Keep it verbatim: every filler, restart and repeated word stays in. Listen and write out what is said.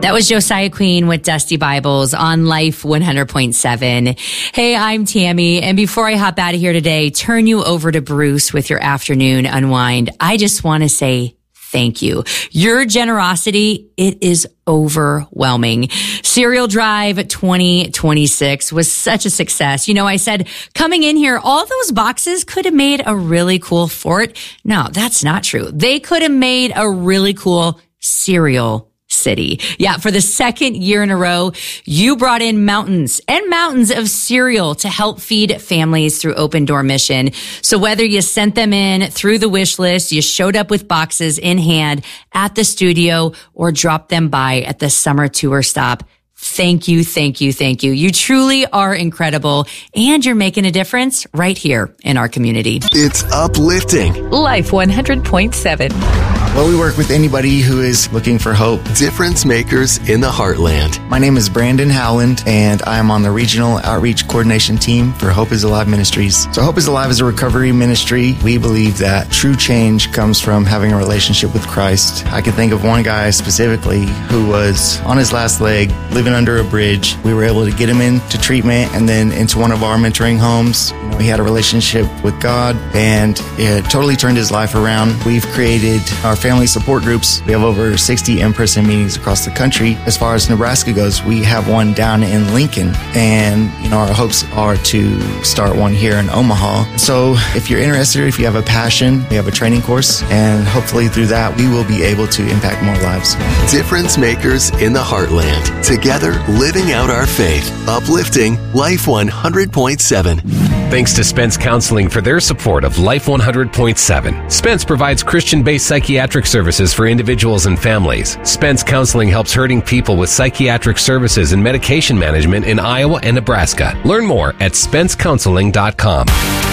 That was Josiah Queen with Dusty Bibles on Life one hundred point seven. Hey, I'm Tammy, and before I hop out of here today, turn you over to Bruce with your afternoon unwind. I just want to say thank you. Your generosity, it is overwhelming. Cereal Drive twenty twenty-six was such a success. You know, I said coming in here, all those boxes could have made a really cool fort. No, that's not true. They could have made a really cool cereal city. Yeah, for the second year in a row, you brought in mountains and mountains of cereal to help feed families through Open Door Mission. So whether you sent them in through the wish list, you showed up with boxes in hand at the studio, or dropped them by at the summer tour stop, thank you, thank you, thank you. You truly are incredible, and you're making a difference right here in our community. It's uplifting. Life one hundred point seven. Well, we work with anybody who is looking for hope. Difference makers in the heartland. My name is Brandon Howland, and I am on the Regional Outreach Coordination Team for Hope is Alive Ministries. So Hope is Alive is a recovery ministry. We believe that true change comes from having a relationship with Christ. I can think of one guy specifically who was on his last leg, living under a bridge. We were able to get him into treatment and then into one of our mentoring homes. You know, he had a relationship with God, and it totally turned his life around. We've created our family support groups. We have over sixty in-person meetings across the country. As far as Nebraska goes, we have one down in Lincoln, and you know, our hopes are to start one here in Omaha. So if you're interested, if you have a passion, we have a training course, and hopefully through that we will be able to impact more lives. Difference makers in the heartland. Together, living out our faith. Uplifting Life one hundred point seven. Thanks to Spence Counseling for their support of Life one hundred point seven. Spence provides Christian-based psychiatric services for individuals and families. Spence Counseling helps hurting people with psychiatric services and medication management in Iowa and Nebraska. Learn more at spence counseling dot com.